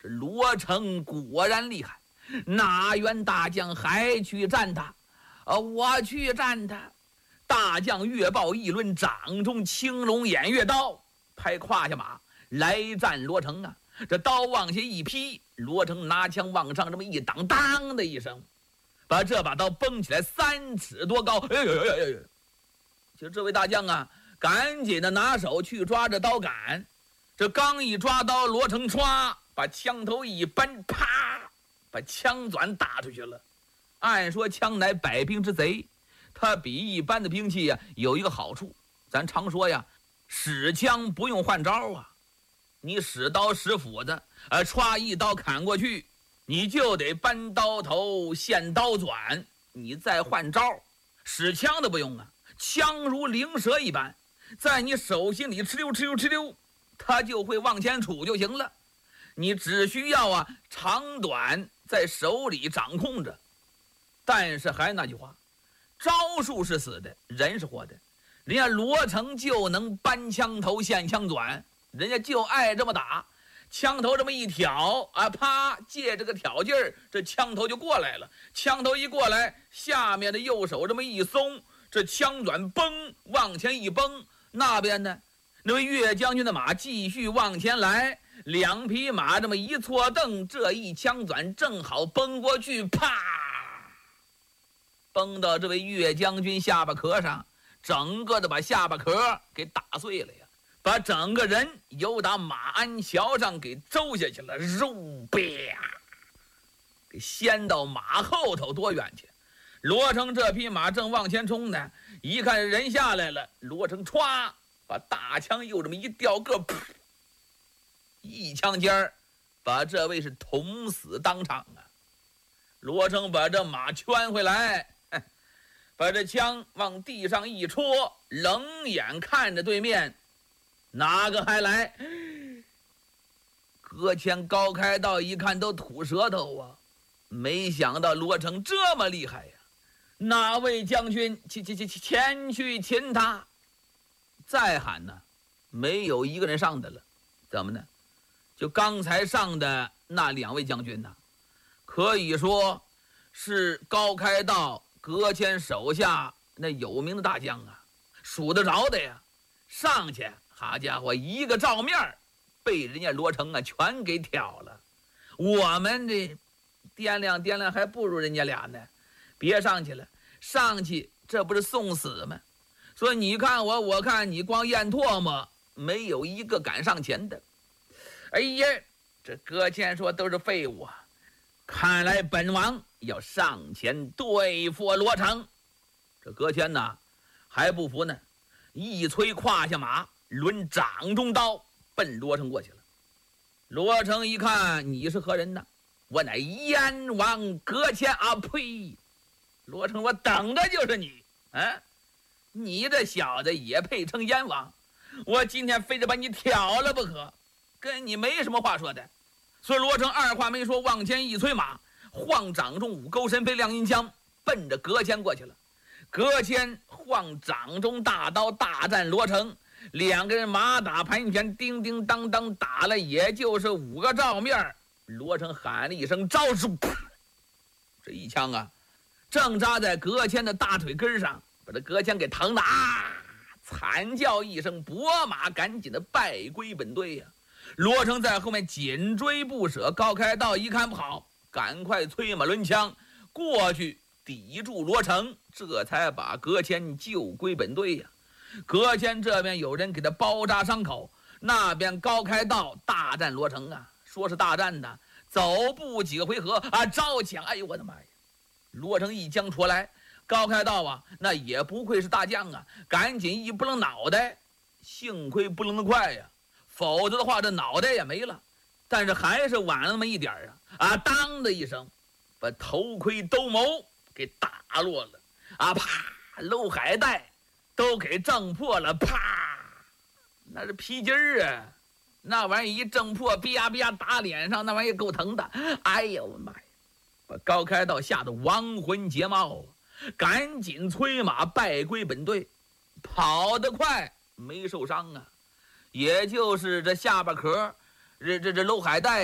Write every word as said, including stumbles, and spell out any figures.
这罗成果然厉害，哪员大将还去战他？啊，我去战他！大将越抱一抡，掌中青龙偃月刀，拍胯下马来战罗成啊！这刀往下一劈，罗成拿枪往上这么一挡，当的一声，把这把刀崩起来三尺多高。哎呦呦呦呦！就这位大将啊，赶紧的拿手去抓着刀杆，这刚一抓刀，罗成唰把枪头一扳，啪，把枪转打出去了。按说枪乃百兵之贼，它比一般的兵器呀、啊、有一个好处，咱常说呀，使枪不用换招啊。你使刀使斧子，呃，歘一刀砍过去，你就得扳刀头现刀转，你再换招。使枪的不用啊，枪如灵蛇一般，在你手心里哧溜哧溜哧溜，它就会往前杵就行了。你只需要啊长短在手里掌控着。但是还那句话，招数是死的，人是活的。人家罗成就能扳枪头现枪转，人家就爱这么打，枪头这么一挑啊，啪，借这个挑劲儿，这枪头就过来了。枪头一过来，下面的右手这么一松，这枪转崩，往前一崩。那边呢，那位岳将军的马继续往前来，两匹马这么一错蹬，这一枪转正好崩过去，啪，崩到这位岳将军下巴壳上，整个的把下巴壳给打碎了呀，把整个人由打马鞍桥上给周下去了，肉啪，给掀到马后头多远去。罗成这匹马正往前冲呢，一看人下来了，罗成歘把大枪又这么一掉个，噗，一枪尖儿把这位是捅死当场啊。罗成把这马圈回来，把这枪往地上一戳，冷眼看着对面，哪个还来？搁浅高开道一看都吐舌头啊，没想到罗成这么厉害呀！哪位将军前前前前去擒他？再喊呢，没有一个人上的了。怎么呢？就刚才上的那两位将军呢，可以说是高开道搁浅手下那有名的大将啊，数得着的呀。上去，好家伙，一个照面被人家罗成啊全给挑了。我们这掂量掂量还不如人家俩呢。别上去了，上去这不是送死吗？说你看我，我看你，光咽唾沫，没有一个敢上前的。哎呀，这搁浅说都是废物啊！看来本王要上前对付罗成。这搁浅呐还不服呢，一催胯下马，抡掌中刀奔罗成过去了。罗成一看，你是何人呢？我乃燕王搁浅啊！呸！罗成，我等的就是你啊！你这小子也配称燕王？我今天非得把你挑了不可，跟你没什么话说的。所以罗成二话没说，往前一催马，晃掌中五钩神飞亮银枪，奔着搁浅过去了。搁浅晃掌中大刀大战罗成，两个人马打盘旋，叮叮当当打了也就是五个照面。罗成喊了一声招数，这一枪啊正扎在搁浅的大腿根上，把这搁浅给疼的啊惨叫一声，拨马赶紧的败归本队呀、啊。罗成在后面紧追不舍，高开道一看不好，赶快催马抡枪过去抵住罗成，这才把搁浅救归本队呀、啊。搁浅这边有人给他包扎伤口，那边高开道大战罗成啊，说是大战的，走步几个回合啊，招抢，哎呦我的妈呀！罗成一将出来，高开道啊，那也不愧是大将啊，赶紧一不愣脑袋，幸亏不愣得快呀，否则的话这脑袋也没了。但是还是晚了那么一点啊啊！当的一声，把头盔兜鍪给打落了啊！啪，漏海带都给挣破了，啪，那是皮筋儿啊！那玩意儿一挣破，啪啪打脸上，那玩意儿够疼的。哎呦我妈呀！把高开道吓得亡魂皆冒，赶紧催马败归本队，跑得快没受伤啊，也就是这下巴壳，这这这漏海带。